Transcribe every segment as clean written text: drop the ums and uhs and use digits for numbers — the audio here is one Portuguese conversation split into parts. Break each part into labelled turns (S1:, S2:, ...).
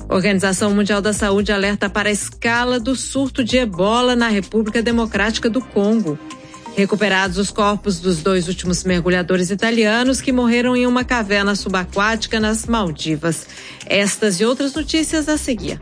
S1: A Organização Mundial da Saúde alerta para a escala do surto de ebola na República Democrática do Congo. Recuperados os corpos dos 2 últimos mergulhadores italianos que morreram em uma caverna subaquática nas Maldivas. Estas e outras notícias a seguir.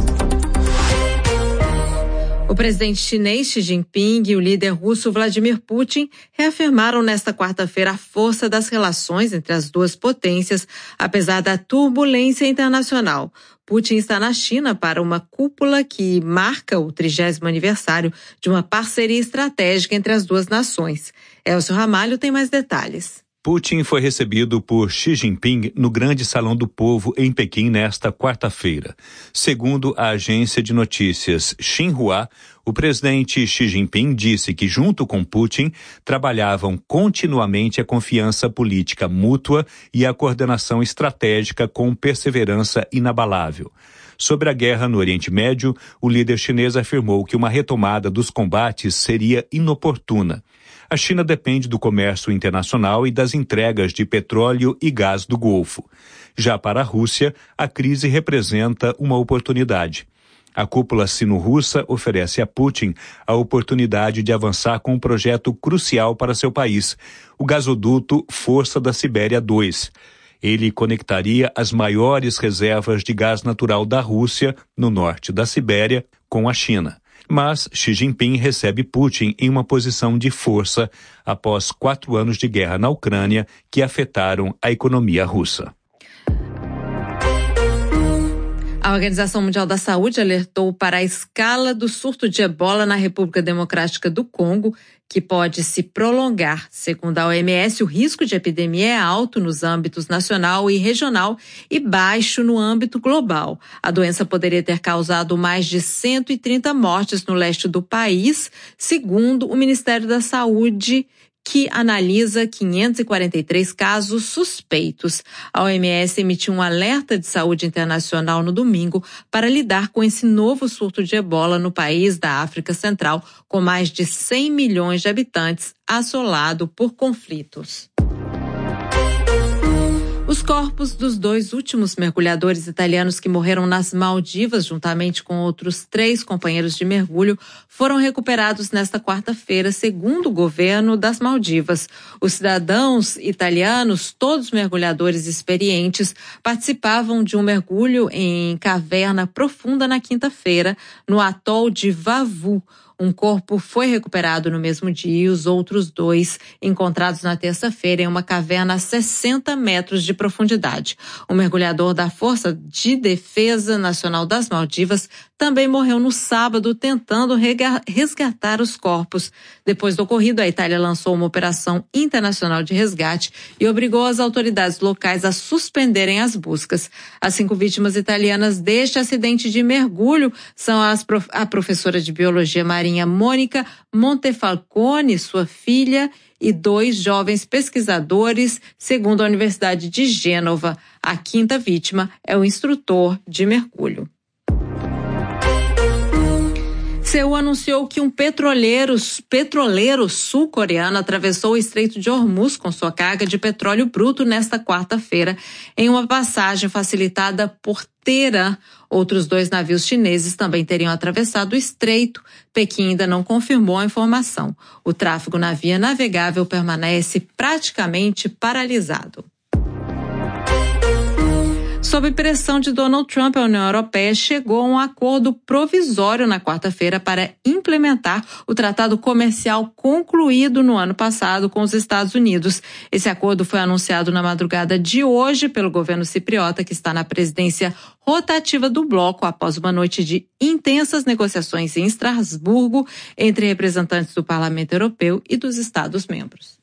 S1: O presidente chinês Xi Jinping e o líder russo Vladimir Putin reafirmaram nesta quarta-feira a força das relações entre as duas potências, apesar da turbulência internacional. Putin está na China para uma cúpula que marca o 30º aniversário de uma parceria estratégica entre as duas nações. Elcio Ramalho tem mais detalhes.
S2: Putin foi recebido por Xi Jinping no Grande Salão do Povo em Pequim nesta quarta-feira. Segundo a agência de notícias Xinhua, o presidente Xi Jinping disse que, junto com Putin, trabalhavam continuamente a confiança política mútua e a coordenação estratégica com perseverança inabalável. Sobre a guerra no Oriente Médio, o líder chinês afirmou que uma retomada dos combates seria inoportuna. A China depende do comércio internacional e das entregas de petróleo e gás do Golfo. Já para a Rússia, a crise representa uma oportunidade. A cúpula sino-russa oferece a Putin a oportunidade de avançar com um projeto crucial para seu país, o gasoduto Força da Sibéria 2. Ele conectaria as maiores reservas de gás natural da Rússia, no norte da Sibéria, com a China. Mas Xi Jinping recebe Putin em uma posição de força após 4 anos de guerra na Ucrânia que afetaram a economia russa.
S1: A Organização Mundial da Saúde alertou para a escala do surto de ebola na República Democrática do Congo, que pode se prolongar. Segundo a OMS, o risco de epidemia é alto nos âmbitos nacional e regional e baixo no âmbito global. A doença poderia ter causado mais de 130 mortes no leste do país, segundo o Ministério da Saúde, que analisa 543 casos suspeitos. A OMS emitiu um alerta de saúde internacional no domingo para lidar com esse novo surto de ebola no país da África Central, com mais de 100 milhões de habitantes, assolado por conflitos. Os corpos dos 2 últimos mergulhadores italianos que morreram nas Maldivas, juntamente com outros 3 companheiros de mergulho, foram recuperados nesta quarta-feira, segundo o governo das Maldivas. Os cidadãos italianos, todos mergulhadores experientes, participavam de um mergulho em caverna profunda na quinta-feira, no atol de Vavu. Um corpo foi recuperado no mesmo dia e os outros 2 encontrados na terça-feira em uma caverna a 60 metros de profundidade. O mergulhador da Força de Defesa Nacional das Maldivas também morreu no sábado tentando resgatar os corpos. Depois do ocorrido, a Itália lançou uma operação internacional de resgate e obrigou as autoridades locais a suspenderem as buscas. As 5 vítimas italianas deste acidente de mergulho são a professora de biologia marinha Mônica Montefalcone, sua filha, e 2 jovens pesquisadores, segundo a Universidade de Gênova. A 5ª vítima é o instrutor de mergulho. Seul anunciou que um petroleiro sul-coreano atravessou o Estreito de Hormuz com sua carga de petróleo bruto nesta quarta-feira, em uma passagem facilitada por Teherã. Outros 2 navios chineses também teriam atravessado o estreito. Pequim ainda não confirmou a informação. O tráfego na via navegável permanece praticamente paralisado. Sob pressão de Donald Trump, a União Europeia chegou a um acordo provisório na quarta-feira para implementar o tratado comercial concluído no ano passado com os Estados Unidos. Esse acordo foi anunciado na madrugada de hoje pelo governo cipriota, que está na presidência rotativa do bloco após uma noite de intensas negociações em Estrasburgo entre representantes do Parlamento Europeu e dos Estados-membros.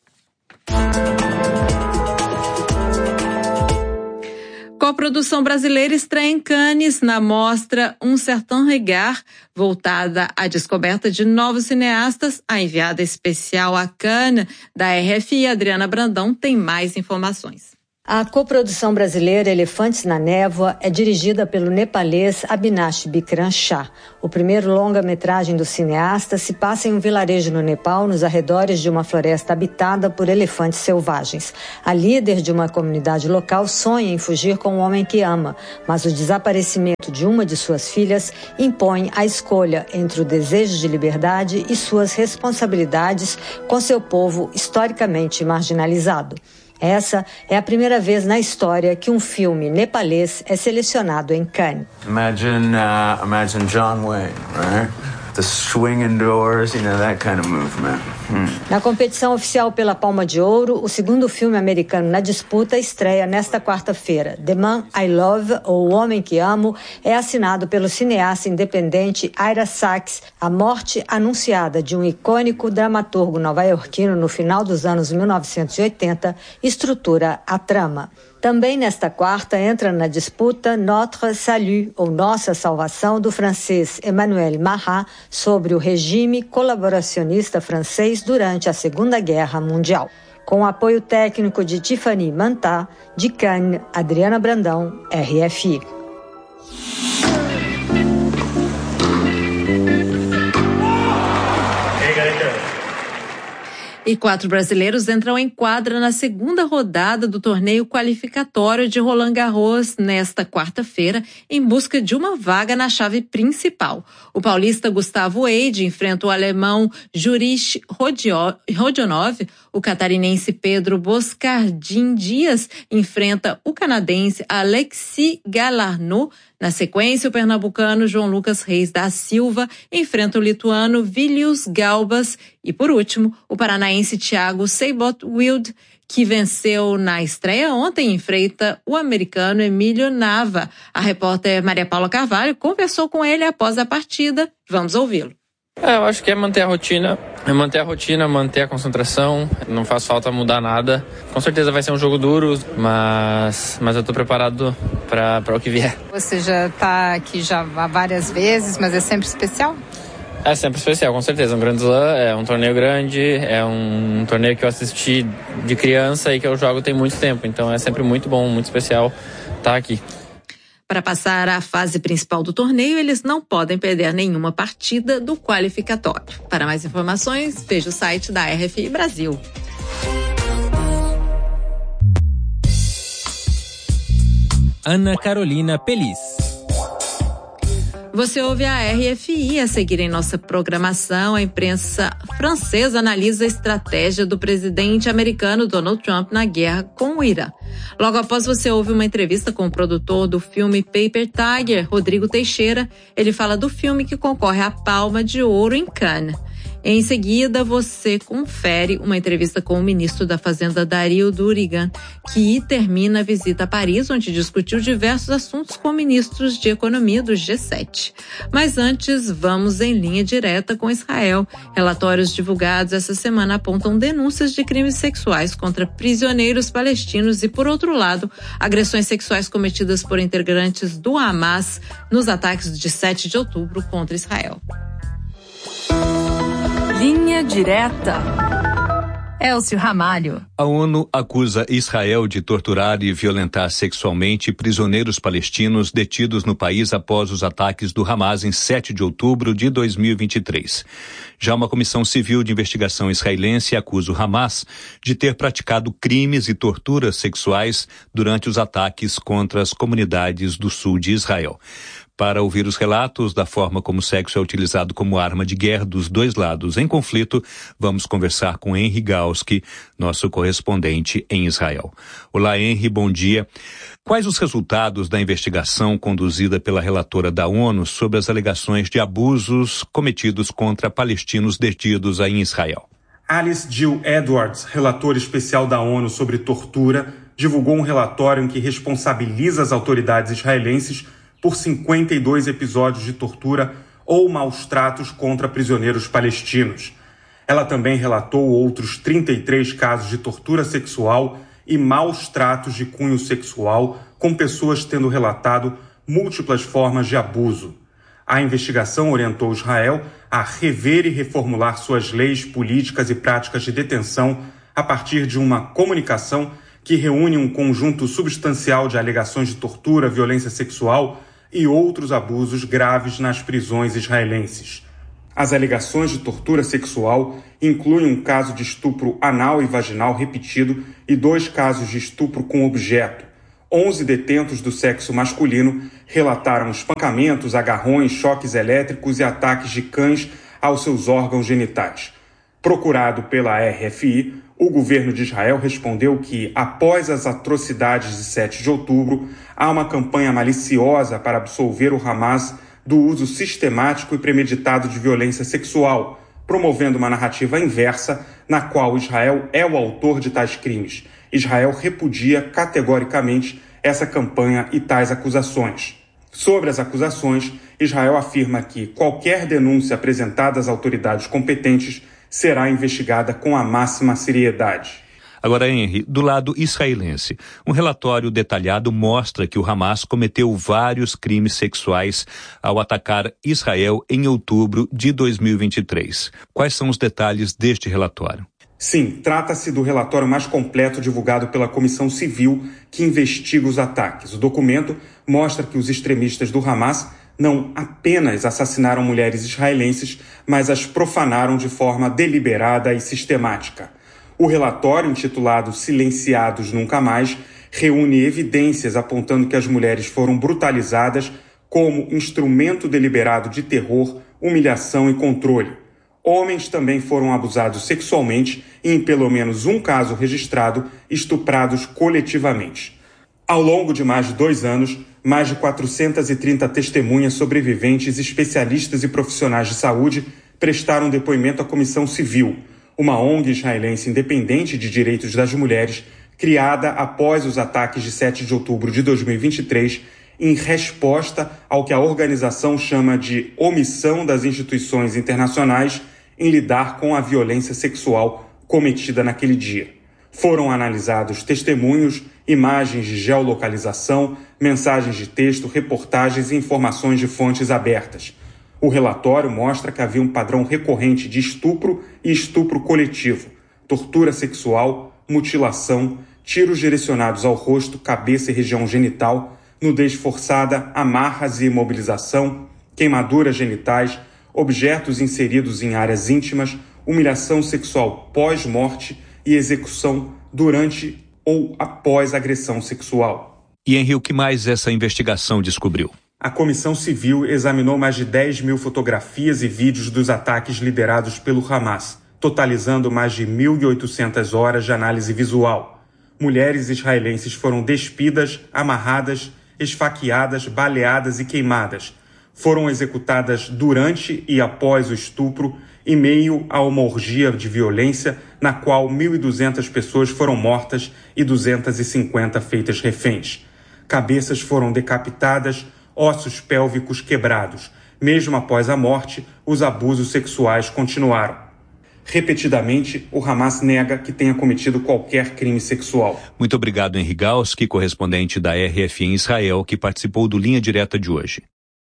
S1: Coprodução brasileira estreia em Cannes na mostra Um Certain Regard, voltada à descoberta de novos cineastas. A enviada especial a Cannes da RFI, Adriana Brandão, tem mais informações.
S3: A coprodução brasileira Elefantes na Névoa é dirigida pelo nepalês Abhinash Bikram Shah. O primeiro longa-metragem do cineasta se passa em um vilarejo no Nepal, nos arredores de uma floresta habitada por elefantes selvagens. A líder de uma comunidade local sonha em fugir com o homem que ama, mas o desaparecimento de uma de suas filhas impõe a escolha entre o desejo de liberdade e suas responsabilidades com seu povo historicamente marginalizado. Essa é a primeira vez na história que um filme nepalês é selecionado em Cannes.
S4: Imagine John Wayne, right? The swinging doors, that kind of movement.
S3: Na competição oficial pela Palma de Ouro, o segundo filme americano na disputa estreia nesta quarta-feira. The Man I Love, ou O Homem que Amo, é assinado pelo cineasta independente Ira Sachs. A morte anunciada de um icônico dramaturgo nova-iorquino no final dos anos 1980 estrutura a trama. Também nesta quarta entra na disputa Notre Salut, ou Nossa Salvação, do francês Emmanuel Marat, sobre o regime colaboracionista francês durante a Segunda Guerra Mundial. Com o apoio técnico de Tiffany Mantá, de Cannes, Adriana Brandão, RFI.
S1: E 4 brasileiros entram em quadra na segunda rodada do torneio qualificatório de Roland Garros nesta quarta-feira, em busca de uma vaga na chave principal. O paulista Gustavo Eide enfrenta o alemão Jurij Rodionov, o catarinense Pedro Boscardin Dias enfrenta o canadense Alexis Galarneau. Na sequência, o pernambucano João Lucas Reis da Silva enfrenta o lituano Vilius Galbas. E, por último, o paranaense Thiago Seibold-Wild, que venceu na estreia ontem, enfrenta o americano Emílio Nava. A repórter Maria Paula Carvalho conversou com ele após a partida. Vamos ouvi-lo.
S5: Eu acho que é manter a rotina, manter a concentração, não faz falta mudar nada. Com certeza vai ser um jogo duro, mas eu tô preparado para o que vier.
S6: Você já está aqui já várias vezes, mas é sempre especial?
S5: É sempre especial, com certeza. Um Grand Slam é um torneio grande, é um torneio que eu assisti de criança e que eu jogo tem muito tempo, então é sempre muito bom, muito especial estar aqui.
S1: Para passar à fase principal do torneio, eles não podem perder nenhuma partida do qualificatório. Para mais informações, veja o site da RFI Brasil.
S7: Ana Carolina Pelis.
S1: Você ouve a RFI. A seguir em nossa programação, a imprensa francesa analisa a estratégia do presidente americano Donald Trump na guerra com o Irã. Logo após, você ouve uma entrevista com o produtor do filme Paper Tiger, Rodrigo Teixeira. Ele fala do filme que concorre à Palma de Ouro em Cannes. Em seguida, você confere uma entrevista com o ministro da Fazenda, Dario Durigan, que termina a visita a Paris, onde discutiu diversos assuntos com ministros de economia do G7. Mas antes, vamos em linha direta com Israel. Relatórios divulgados essa semana apontam denúncias de crimes sexuais contra prisioneiros palestinos e, por outro lado, agressões sexuais cometidas por integrantes do Hamas nos ataques de 7 de outubro contra Israel.
S8: Linha direta. Elcio Ramalho.
S2: A ONU acusa Israel de torturar e violentar sexualmente prisioneiros palestinos detidos no país após os ataques do Hamas em 7 de outubro de 2023. Já uma comissão civil de investigação israelense acusa o Hamas de ter praticado crimes e torturas sexuais durante os ataques contra as comunidades do sul de Israel. Para ouvir os relatos da forma como o sexo é utilizado como arma de guerra dos dois lados em conflito, vamos conversar com Henry Galski, nosso correspondente em Israel. Olá, Henry, bom dia. Quais os resultados da investigação conduzida pela relatora da ONU sobre as alegações de abusos cometidos contra palestinos detidos aí em Israel?
S9: Alice Jill Edwards, relatora especial da ONU sobre tortura, divulgou um relatório em que responsabiliza as autoridades israelenses por 52 episódios de tortura ou maus-tratos contra prisioneiros palestinos. Ela também relatou outros 33 casos de tortura sexual e maus-tratos de cunho sexual, com pessoas tendo relatado múltiplas formas de abuso. A investigação orientou Israel a rever e reformular suas leis, políticas e práticas de detenção a partir de uma comunicação que reúne um conjunto substancial de alegações de tortura, violência sexual e outros abusos graves nas prisões israelenses. As alegações de tortura sexual incluem um caso de estupro anal e vaginal repetido e 2 casos de estupro com objeto. 11 detentos do sexo masculino relataram espancamentos, agarrões, choques elétricos e ataques de cães aos seus órgãos genitais. Procurado pela RFI, o governo de Israel respondeu que, após as atrocidades de 7 de outubro, há uma campanha maliciosa para absolver o Hamas do uso sistemático e premeditado de violência sexual, promovendo uma narrativa inversa na qual Israel é o autor de tais crimes. Israel repudia categoricamente essa campanha e tais acusações. Sobre as acusações, Israel afirma que qualquer denúncia apresentada às autoridades competentes será investigada com a máxima seriedade.
S2: Agora, Henry, do lado israelense, um relatório detalhado mostra que o Hamas cometeu vários crimes sexuais ao atacar Israel em outubro de 2023. Quais são os detalhes deste relatório?
S9: Sim, trata-se do relatório mais completo divulgado pela Comissão Civil que investiga os ataques. O documento mostra que os extremistas do Hamas não apenas assassinaram mulheres israelenses, mas as profanaram de forma deliberada e sistemática. O relatório, intitulado Silenciados Nunca Mais, reúne evidências apontando que as mulheres foram brutalizadas como instrumento deliberado de terror, humilhação e controle. Homens também foram abusados sexualmente e, em pelo menos um caso registrado, estuprados coletivamente. Ao longo de mais de 2 anos, mais de 430 testemunhas sobreviventes, especialistas e profissionais de saúde prestaram depoimento à Comissão Civil, uma ONG israelense independente de direitos das mulheres, criada após os ataques de 7 de outubro de 2023, em resposta ao que a organização chama de omissão das instituições internacionais em lidar com a violência sexual cometida naquele dia. Foram analisados testemunhos, imagens de geolocalização, mensagens de texto, reportagens e informações de fontes abertas. O relatório mostra que havia um padrão recorrente de estupro e estupro coletivo, tortura sexual, mutilação, tiros direcionados ao rosto, cabeça e região genital, nudez forçada, amarras e imobilização, queimaduras genitais, objetos inseridos em áreas íntimas, humilhação sexual pós-morte e execução durante ou após agressão sexual.
S2: E, Henry, o que mais essa investigação descobriu?
S9: A Comissão Civil examinou mais de 10 mil fotografias e vídeos dos ataques liderados pelo Hamas, totalizando mais de 1.800 horas de análise visual. Mulheres israelenses foram despidas, amarradas, esfaqueadas, baleadas e queimadas. Foram executadas durante e após o estupro, em meio a uma orgia de violência na qual 1.200 pessoas foram mortas e 250 feitas reféns. Cabeças foram decapitadas, ossos pélvicos quebrados. Mesmo após a morte, os abusos sexuais continuaram. Repetidamente, o Hamas nega que tenha cometido qualquer crime sexual.
S2: Muito obrigado, Henry Galski, correspondente da RFI em Israel, que participou do Linha Direta de hoje.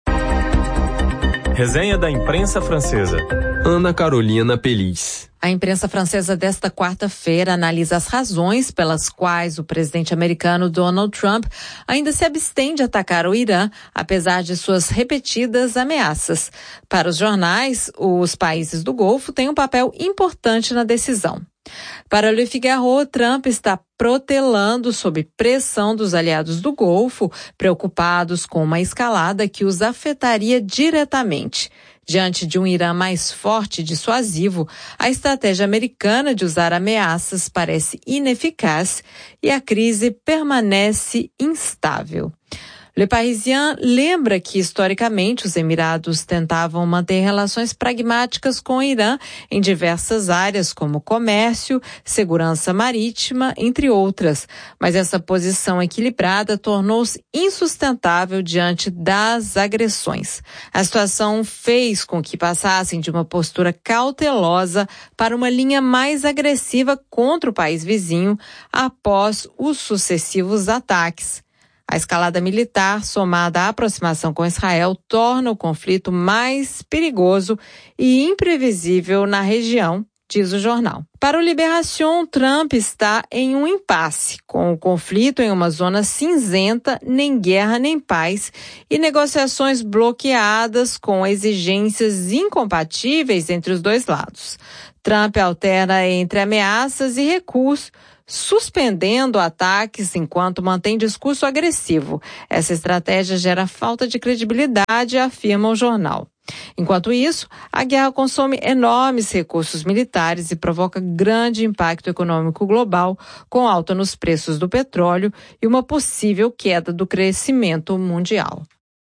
S10: Resenha da imprensa francesa. Ana Carolina Pelis.
S1: A imprensa francesa desta quarta-feira analisa as razões pelas quais o presidente americano Donald Trump ainda se abstém de atacar o Irã, apesar de suas repetidas ameaças. Para os jornais, os países do Golfo têm um papel importante na decisão. Para Le Figaro, Trump está protelando sob pressão dos aliados do Golfo, preocupados com uma escalada que os afetaria diretamente. Diante de um Irã mais forte e dissuasivo, a estratégia americana de usar ameaças parece ineficaz e a crise permanece instável. Le Parisien lembra que, historicamente, os Emirados tentavam manter relações pragmáticas com o Irã em diversas áreas, como comércio, segurança marítima, entre outras. Mas essa posição equilibrada tornou-se insustentável diante das agressões. A situação fez com que passassem de uma postura cautelosa para uma linha mais agressiva contra o país vizinho após os sucessivos ataques. A escalada militar, somada à aproximação com Israel, torna o conflito mais perigoso e imprevisível na região, diz o jornal. Para o Libération, Trump está em um impasse, com o conflito em uma zona cinzenta, nem guerra nem paz, e negociações bloqueadas com exigências incompatíveis entre os dois lados. Trump alterna entre ameaças e recuos, suspendendo ataques enquanto mantém discurso agressivo. Essa estratégia gera falta de credibilidade, afirma o jornal. Enquanto isso, a guerra consome enormes recursos militares e provoca grande impacto econômico global, com alta nos preços do petróleo e uma possível queda do crescimento mundial.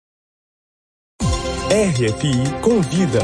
S10: RFI Convida.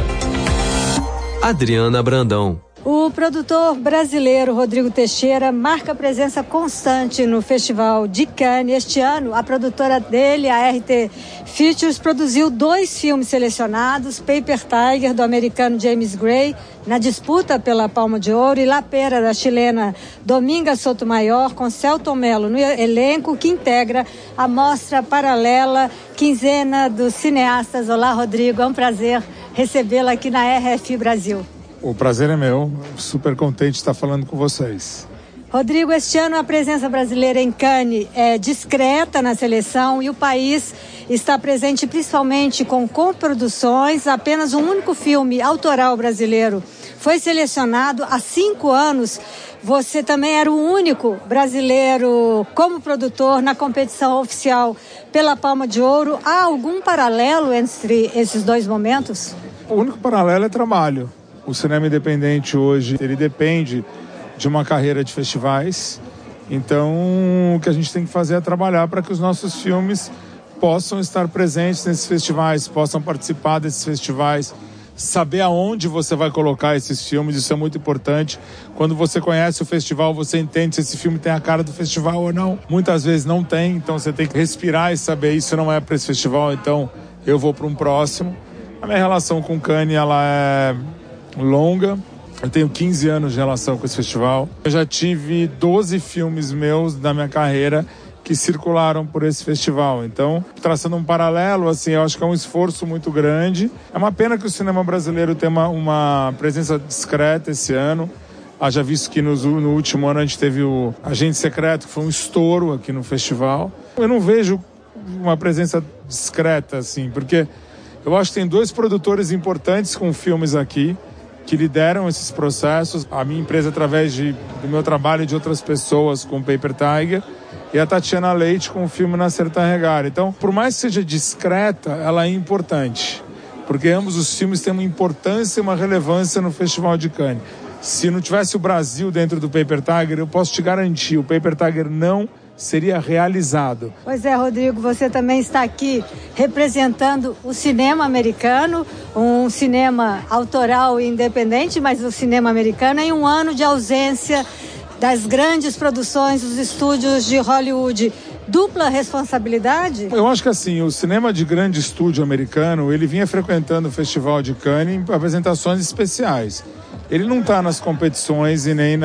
S10: Adriana Brandão.
S3: O produtor brasileiro Rodrigo Teixeira marca presença constante no Festival de Cannes. Este ano, a produtora dele, a RT Features, produziu 2 filmes selecionados, Paper Tiger, do americano James Gray, na disputa pela Palma de Ouro, e La Pera, da chilena Dominga Sotomayor, com Celton Mello no elenco, que integra a mostra paralela Quinzena dos Cineastas. Olá, Rodrigo, é um prazer recebê-lo aqui na RFI Brasil.
S11: O prazer é meu, super contente de estar falando com vocês.
S3: Rodrigo, este ano a presença brasileira em Cannes é discreta na seleção e o país está presente principalmente com coproduções. Apenas um único filme autoral brasileiro foi selecionado há 5 anos. Você também era o único brasileiro como produtor na competição oficial pela Palma de Ouro. Há algum paralelo entre esses 2 momentos?
S11: O único paralelo é trabalho. O cinema independente hoje, ele depende de uma carreira de festivais. Então, o que a gente tem que fazer é trabalhar para que os nossos filmes possam estar presentes nesses festivais, possam participar desses festivais, saber aonde você vai colocar esses filmes, isso é muito importante. Quando você conhece o festival, você entende se esse filme tem a cara do festival ou não. Muitas vezes não tem, então você tem que respirar e saber, isso não é para esse festival, então eu vou para um próximo. A minha relação com Cannes, ela é longa. Eu tenho 15 anos de relação com esse festival. Eu já tive 12 filmes meus da minha carreira que circularam por esse festival. Então, traçando um paralelo, assim, eu acho que é um esforço muito grande. É uma pena que o cinema brasileiro tenha uma presença discreta esse ano. Haja visto que no último ano a gente teve o Agente Secreto, que foi um estouro aqui no festival. Eu não vejo uma presença discreta, assim, porque eu acho que tem 2 produtores importantes com filmes aqui, que lideram esses processos. A minha empresa, através do meu trabalho e de outras pessoas, com o Paper Tiger, e a Tatiana Leite com o filme Nascer Regar. Então, por mais que seja discreta, ela é importante, porque ambos os filmes têm uma importância e uma relevância no Festival de Cannes. Se não tivesse o Brasil dentro do Paper Tiger, eu posso te garantir, o Paper Tiger não seria realizado.
S3: Pois é, Rodrigo, você também está aqui representando o cinema americano, um cinema autoral e independente, mas o cinema americano em um ano de ausência das grandes produções dos estúdios de Hollywood. Dupla responsabilidade?
S11: Eu acho que assim, o cinema de grande estúdio americano, ele vinha frequentando o Festival de Cannes em apresentações especiais. Ele não está nas competições e nem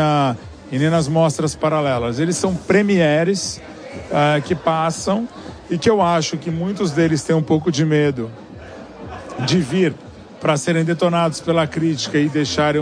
S11: nas mostras paralelas. Eles são premieres que passam e que eu acho que muitos deles têm um pouco de medo de vir para serem detonados pela crítica e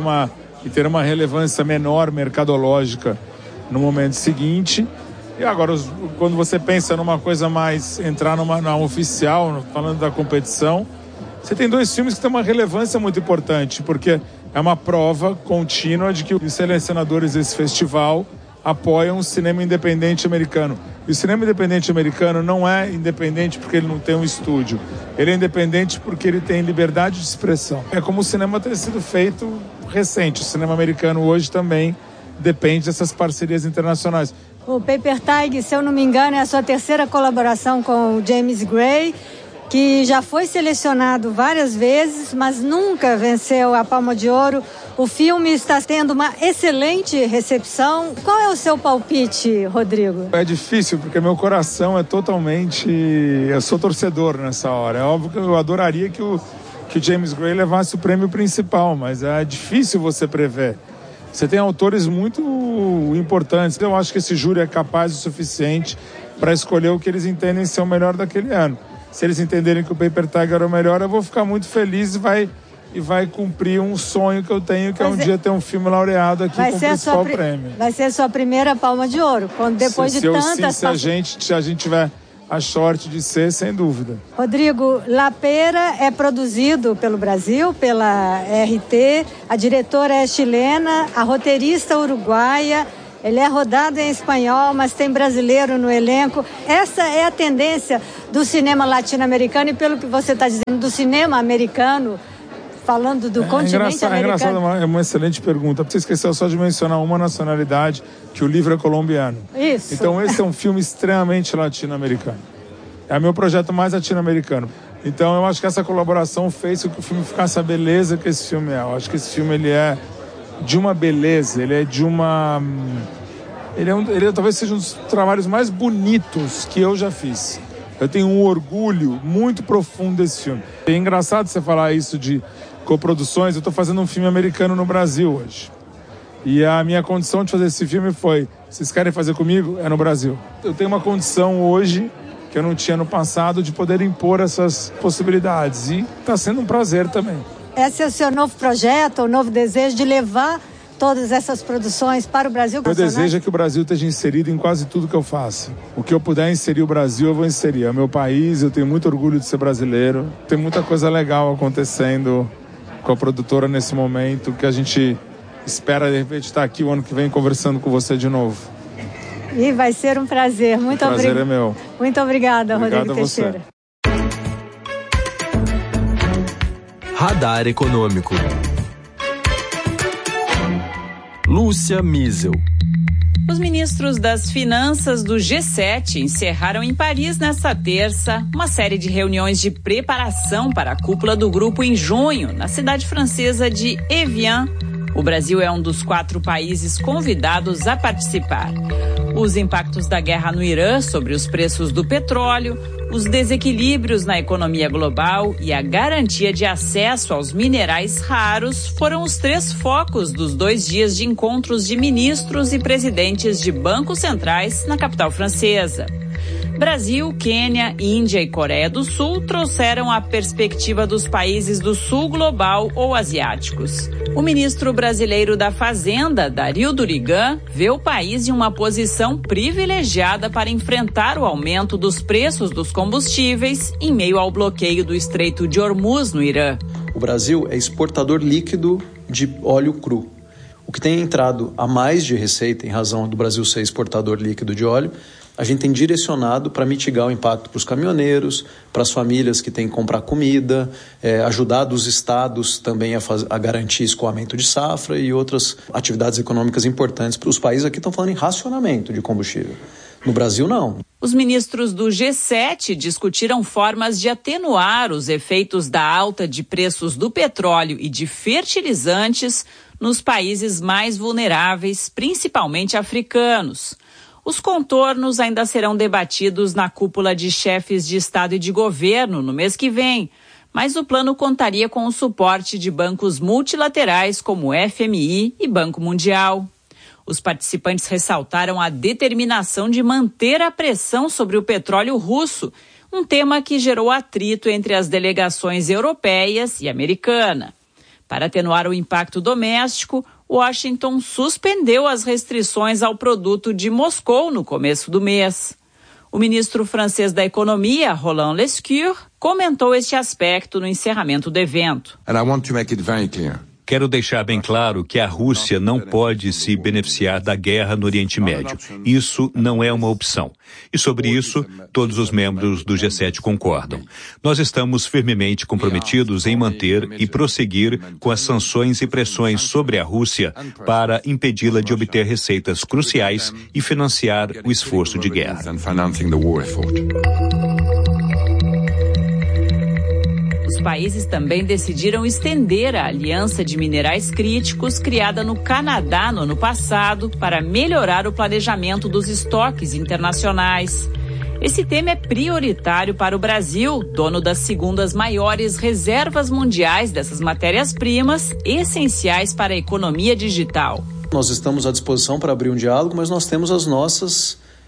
S11: ter uma relevância menor mercadológica no momento seguinte. E agora, quando você pensa numa coisa mais, entrar na oficial, falando da competição, você tem 2 filmes que têm uma relevância muito importante, porque é uma prova contínua de que os selecionadores desse festival apoiam o cinema independente americano. E o cinema independente americano não é independente porque ele não tem um estúdio. Ele é independente porque ele tem liberdade de expressão. É como o cinema tem sido feito recente. O cinema americano hoje também depende dessas parcerias internacionais.
S3: O Paper Tiger, se eu não me engano, é a sua 3ª colaboração com o James Gray, que já foi selecionado várias vezes, mas nunca venceu a Palma de Ouro. O filme está tendo uma excelente recepção. Qual é o seu palpite, Rodrigo?
S11: É difícil, porque meu coração é totalmente... Eu sou torcedor nessa hora. É óbvio que eu adoraria que o James Gray levasse o prêmio principal, mas é difícil você prever. Você tem autores muito importantes. Eu acho que esse júri é capaz o suficiente para escolher o que eles entendem ser o melhor daquele ano. Se eles entenderem que o Paper Tiger é o melhor, eu vou ficar muito feliz e vai e vai cumprir um sonho que eu tenho, que é um dia ter um filme laureado aqui com o principal prêmio.
S3: Vai ser a sua primeira Palma de Ouro, quando depois de tantas...
S11: Se a gente tiver a sorte de ser, sem dúvida.
S3: Rodrigo, La Pera é produzido pelo Brasil, pela RT, a diretora é chilena, a roteirista uruguaia, ele é rodado em espanhol, mas tem brasileiro no elenco. Essa é a tendência do cinema latino-americano e, pelo que você está dizendo, do cinema americano, falando do continente americano.
S11: É engraçado, é uma excelente pergunta. Você esqueceu só de mencionar uma nacionalidade, que o livro é colombiano.
S3: Isso.
S11: Então esse é um filme extremamente latino-americano. É o meu projeto mais latino-americano. Então eu acho que essa colaboração fez com que o filme ficasse a beleza que esse filme é. Eu acho que esse filme ele é de uma beleza, ele é de uma... Ele talvez seja um dos trabalhos mais bonitos que eu já fiz. Eu tenho um orgulho muito profundo desse filme. É engraçado você falar isso de coproduções. Eu estou fazendo um filme americano no Brasil hoje. E a minha condição de fazer esse filme foi: vocês querem fazer comigo? É no Brasil. Eu tenho uma condição hoje que eu não tinha no passado de poder impor essas possibilidades. E está sendo um prazer também.
S3: Esse é o seu novo projeto, o novo desejo de levar todas essas produções para o Brasil?
S11: Meu desejo é que o Brasil esteja inserido em quase tudo que eu faço. O que eu puder inserir o Brasil, eu vou inserir. É o meu país, eu tenho muito orgulho de ser brasileiro. Tem muita coisa legal acontecendo com a produtora nesse momento, que a gente espera, de repente, estar aqui o ano que vem conversando com você de novo.
S3: E vai ser um prazer. Muito obrigado.
S11: O prazer é meu.
S3: Muito obrigada, Rodrigo Teixeira.
S10: Radar Econômico. Lúcia Miesel.
S8: Os ministros das Finanças do G7 encerraram em Paris nesta terça uma série de reuniões de preparação para a cúpula do grupo em junho, na cidade francesa de Evian. O Brasil é um dos 4 países convidados a participar. Os impactos da guerra no Irã sobre os preços do petróleo, os desequilíbrios na economia global e a garantia de acesso aos minerais raros foram os 3 focos dos 2 dias de encontros de ministros e presidentes de bancos centrais na capital francesa. Brasil, Quênia, Índia e Coreia do Sul trouxeram a perspectiva dos países do sul global ou asiáticos. O ministro brasileiro da Fazenda, Dario Durigan, vê o país em uma posição privilegiada para enfrentar o aumento dos preços dos combustíveis em meio ao bloqueio do Estreito de Hormuz no Irã.
S12: O Brasil é exportador líquido de óleo cru. O que tem entrado a mais de receita em razão do Brasil ser exportador líquido de óleo, a gente tem direcionado para mitigar o impacto para os caminhoneiros, para as famílias que têm que comprar comida, ajudar os estados também a garantir escoamento de safra e outras atividades econômicas importantes para os países. Aqui estão falando em racionamento de combustível. No Brasil, não.
S8: Os ministros do G7 discutiram formas de atenuar os efeitos da alta de preços do petróleo e de fertilizantes nos países mais vulneráveis, principalmente africanos. Os contornos ainda serão debatidos na cúpula de chefes de Estado e de governo no mês que vem, mas o plano contaria com o suporte de bancos multilaterais como o FMI e Banco Mundial. Os participantes ressaltaram a determinação de manter a pressão sobre o petróleo russo, um tema que gerou atrito entre as delegações europeias e americana. Para atenuar o impacto doméstico, Washington suspendeu as restrições ao produto de Moscou no começo do mês. O ministro francês da Economia, Roland Lescure, comentou este aspecto no encerramento do evento.
S2: Quero deixar bem claro que a Rússia não pode se beneficiar da guerra no Oriente Médio. Isso não é uma opção. E sobre isso, todos os membros do G7 concordam. Nós estamos firmemente comprometidos em manter e prosseguir com as sanções e pressões sobre a Rússia para impedi-la de obter receitas cruciais e financiar o esforço de guerra.
S8: Os países também decidiram estender a Aliança de Minerais Críticos criada no Canadá no ano passado para melhorar o planejamento dos estoques internacionais. Esse tema é prioritário para o Brasil, dono das segundas maiores reservas mundiais dessas matérias-primas essenciais para a economia digital.
S12: Nós estamos à disposição para abrir um diálogo, mas nós temos as nossas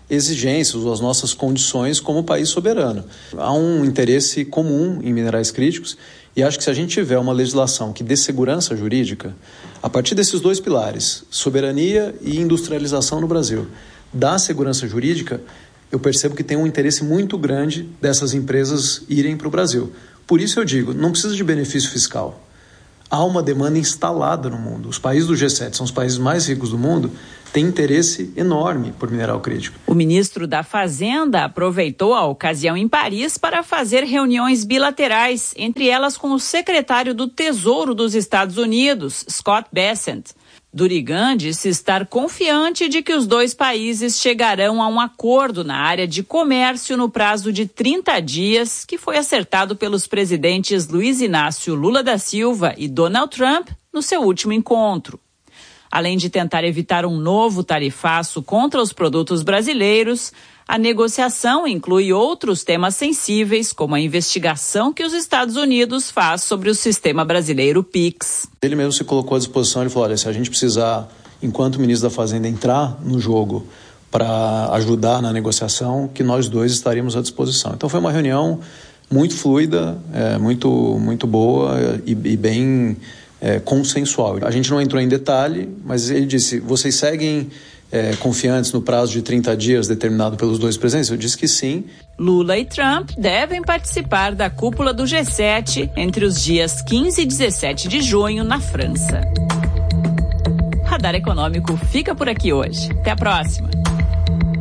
S12: exigências ou as nossas condições como país soberano. Há um interesse comum em minerais críticos e acho que se a gente tiver uma legislação que dê segurança jurídica, a partir desses dois pilares, soberania e industrialização no Brasil, dá segurança jurídica, eu percebo que tem um interesse muito grande dessas empresas irem para o Brasil. Por isso eu digo, não precisa de benefício fiscal. Há uma demanda instalada no mundo. Os países do G7 são os países mais ricos do mundo, têm interesse enorme por mineral crítico.
S8: O ministro da Fazenda aproveitou a ocasião em Paris para fazer reuniões bilaterais, entre elas com o secretário do Tesouro dos Estados Unidos, Scott Bessent. Durigan disse estar confiante de que os dois países chegarão a um acordo na área de comércio no prazo de 30 dias, que foi acertado pelos presidentes Luiz Inácio Lula da Silva e Donald Trump no seu último encontro. Além de tentar evitar um novo tarifaço contra os produtos brasileiros, a negociação inclui outros temas sensíveis, como a investigação que os Estados Unidos faz sobre o sistema brasileiro PIX.
S12: Ele mesmo se colocou à disposição, ele falou, olha, se a gente precisar, enquanto ministro da Fazenda, entrar no jogo para ajudar na negociação, que nós dois estaríamos à disposição. Então foi uma reunião muito fluida, muito boa e bem consensual. A gente não entrou em detalhe, mas ele disse, vocês seguem confiantes no prazo de 30 dias determinado pelos dois presidentes? Eu disse que sim.
S8: Lula e Trump devem participar da cúpula do G7 entre os dias 15 e 17 de junho na França. Radar Econômico fica por aqui hoje. Até a próxima.